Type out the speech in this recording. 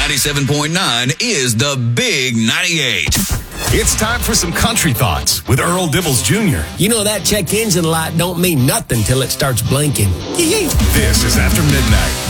97.9 is the Big 98. It's time for some country thoughts with Earl Dibbles Jr. You know that check engine light don't mean nothing till it starts blinking. This is After Midnight.